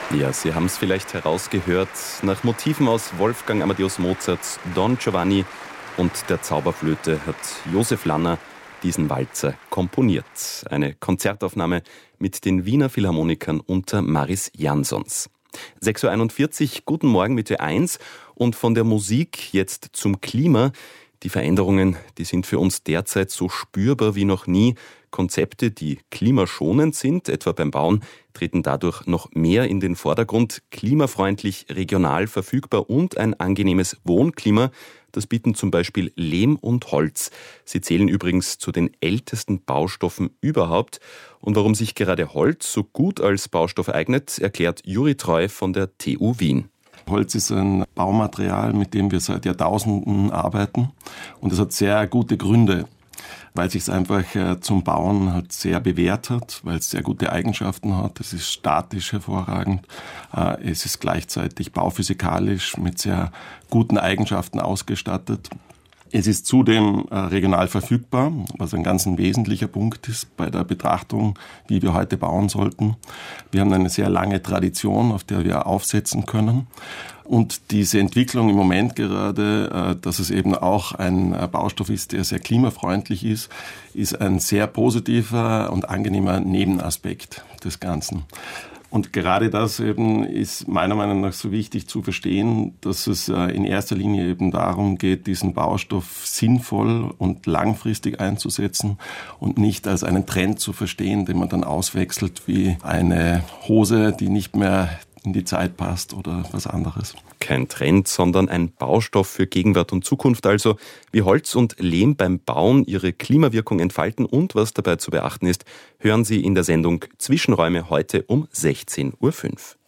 Ja, Sie haben es vielleicht herausgehört, nach Motiven aus Wolfgang Amadeus Mozarts Don Giovanni und der Zauberflöte hat Josef Lanner diesen Walzer komponiert. Eine Konzertaufnahme mit den Wiener Philharmonikern unter Maris Jansons. 6.41 Uhr, guten Morgen mit Ö1 und von der Musik jetzt zum Klima. Die Veränderungen, die sind für uns derzeit so spürbar wie noch nie. Konzepte, die klimaschonend sind, etwa beim Bauen, treten dadurch noch mehr in den Vordergrund. Klimafreundlich, regional verfügbar und ein angenehmes Wohnklima, das bieten zum Beispiel Lehm und Holz. Sie zählen übrigens zu den ältesten Baustoffen überhaupt. Und warum sich gerade Holz so gut als Baustoff eignet, erklärt Juri Treu von der TU Wien. Holz ist ein Baumaterial, mit dem wir seit Jahrtausenden arbeiten. Und es hat sehr gute Gründe, weil es sich einfach zum Bauen halt sehr bewährt hat, weil es sehr gute Eigenschaften hat. Es ist statisch hervorragend. Es ist gleichzeitig bauphysikalisch mit sehr guten Eigenschaften ausgestattet. Es ist zudem regional verfügbar, was ein ganz wesentlicher Punkt ist bei der Betrachtung, wie wir heute bauen sollten. Wir haben eine sehr lange Tradition, auf der wir aufsetzen können. Und diese Entwicklung im Moment gerade, dass es eben auch ein Baustoff ist, der sehr klimafreundlich ist ein sehr positiver und angenehmer Nebenaspekt des Ganzen. Und gerade das eben ist meiner Meinung nach so wichtig zu verstehen, dass es in erster Linie eben darum geht, diesen Baustoff sinnvoll und langfristig einzusetzen und nicht als einen Trend zu verstehen, den man dann auswechselt wie eine Hose, die nicht mehr in die Zeit passt oder was anderes. Kein Trend, sondern ein Baustoff für Gegenwart und Zukunft, also wie Holz und Lehm beim Bauen ihre Klimawirkung entfalten und was dabei zu beachten ist, hören Sie in der Sendung Zwischenräume heute um 16.05 Uhr.